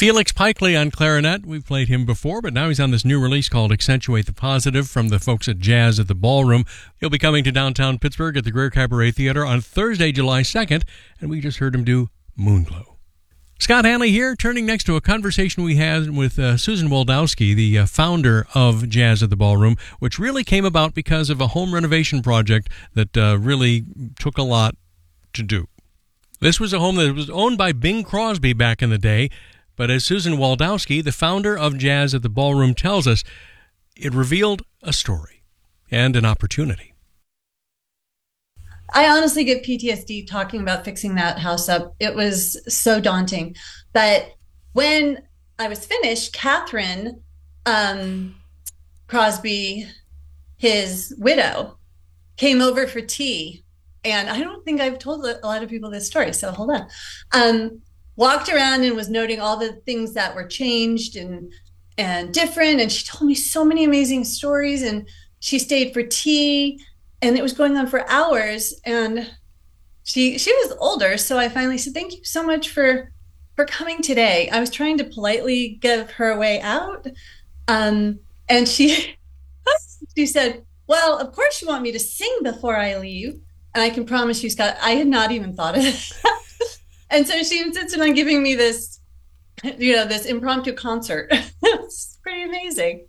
Felix Pikely on clarinet. We've played him before, but now he's on this new release called Accentuate the Positive from the folks at Jazz at the Ballroom. He'll be coming to downtown Pittsburgh at the Greer Cabaret Theater on Thursday, July 2nd, and we just heard him do Moonglow. Scott Hanley here, turning next to a conversation we had with Susan Waldowski, the founder of Jazz at the Ballroom, which really came about because of a home renovation project that really took a lot to do. This was a home that was owned by Bing Crosby back in the day, but as Susan Waldowski, the founder of Jazz at the Ballroom, tells us, it revealed a story and an opportunity. I honestly get PTSD talking about fixing that house up. It was so daunting. But when I was finished, Catherine Crosby, his widow, came over for tea. And I don't think I've told a lot of people this story, so hold on. Walked around and was noting all the things that were changed and different. And she told me so many amazing stories. And she stayed for tea. And it was going on for hours. And she was older. So I finally said, thank you so much for coming today. I was trying to politely give her a way out. And she said, well, of course you want me to sing before I leave. And I can promise you, Scott, I had not even thought of it. And so she insisted on giving me this, this impromptu concert. It's pretty amazing.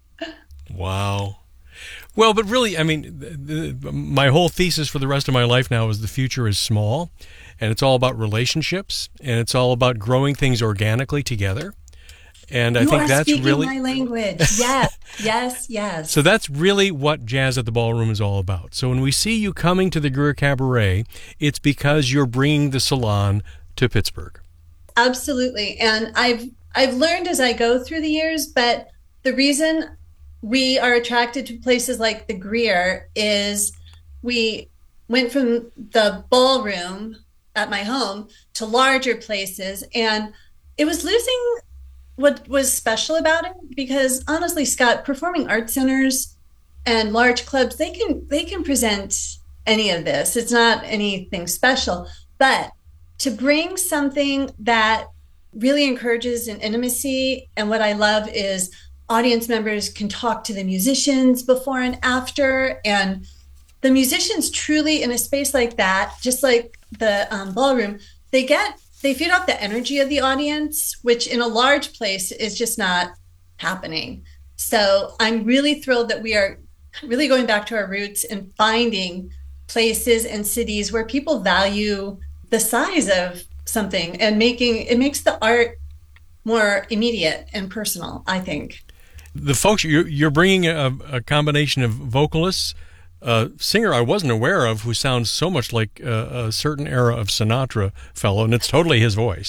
Wow. Well, but really, I mean, my whole thesis for the rest of my life now is the future is small, and it's all about relationships, and it's all about growing things organically together. And I think that's really my language. Yes, yes, yes. So that's really what Jazz at the Ballroom is all about. So when we see you coming to the Greer Cabaret, it's because you're bringing the salon to Pittsburgh. Absolutely. And I've learned as I go through the years, but the reason we are attracted to places like the Greer is we went from the ballroom at my home to larger places, and it was losing what was special about it, because honestly, Scott, performing arts centers and large clubs, they can present any of this. It's not anything special, but to bring something that really encourages an intimacy, and what I love is audience members can talk to the musicians before and after, and the musicians truly in a space like that, just like the ballroom, they feed off the energy of the audience, which in a large place is just not happening. So I'm really thrilled that we are really going back to our roots and finding places and cities where people value the size of something, and it makes the art more immediate and personal, I think. The folks, you're bringing a combination of vocalists, a singer I wasn't aware of who sounds so much like a certain era of Sinatra fellow, and it's totally his voice.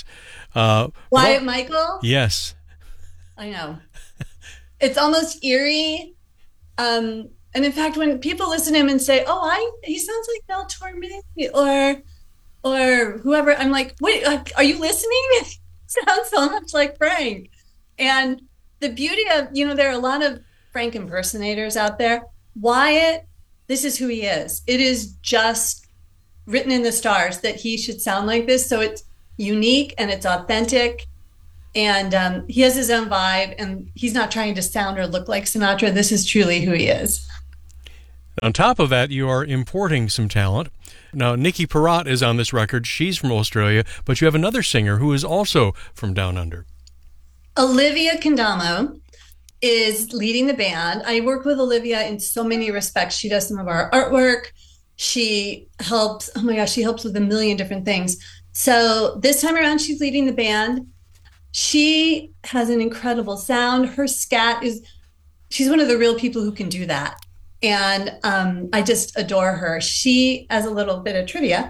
Wyatt Michael? Yes. I know. It's almost eerie. And in fact, when people listen to him and say, he sounds like Mel Torme or whoever, I'm like, wait, are you listening? It sounds so much like Frank. And the beauty of, there are a lot of Frank impersonators out there. Wyatt, this is who he is. It is just written in the stars that he should sound like this. So it's unique and it's authentic. And he has his own vibe, and he's not trying to sound or look like Sinatra. This is truly who he is. On top of that, you are importing some talent. Now, Nikki Perrott is on this record. She's from Australia, but you have another singer who is also from Down Under. Olivia Kendamo is leading the band. I work with Olivia in so many respects. She does some of our artwork. She helps with a million different things. So this time around, she's leading the band. She has an incredible sound. Her scat she's one of the real people who can do that. And I just adore her. She, as a little bit of trivia,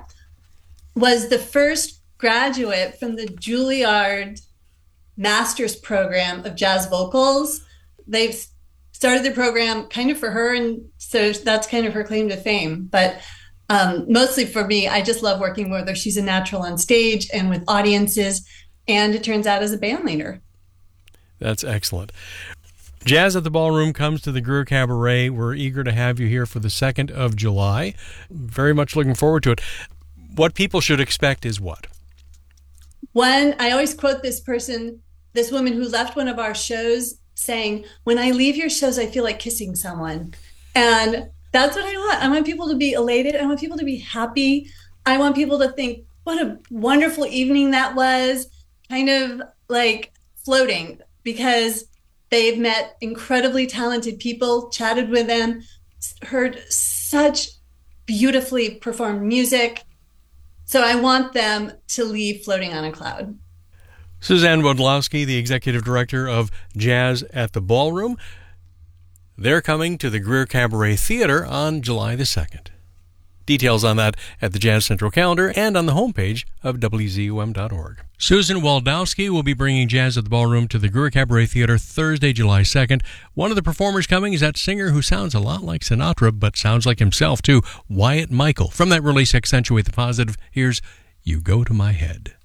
was the first graduate from the Juilliard master's program of jazz vocals. They've started the program kind of for her, and so that's kind of her claim to fame. But mostly for me, I just love working with her. She's a natural on stage and with audiences, and it turns out as a band leader. That's excellent. Jazz at the Ballroom comes to the Greer Cabaret. We're eager to have you here for the 2nd of July. Very much looking forward to it. What people should expect is what? One, I always quote this person, this woman who left one of our shows saying, when I leave your shows, I feel like kissing someone. And that's what I want. I want people to be elated. I want people to be happy. I want people to think, what a wonderful evening that was, kind of like floating, because they've met incredibly talented people, chatted with them, heard such beautifully performed music. So I want them to leave floating on a cloud. Suzanne Wodlowski, the executive director of Jazz at the Ballroom. They're coming to the Greer Cabaret Theater on July the 2nd. Details on that at the Jazz Central calendar and on the homepage of WZUM.org. Susan Waldowski will be bringing Jazz at the Ballroom to the Greer Cabaret Theater Thursday, July 2nd. One of the performers coming is that singer who sounds a lot like Sinatra, but sounds like himself too, Wyatt Michael. From that release, Accentuate the Positive, here's You Go to My Head.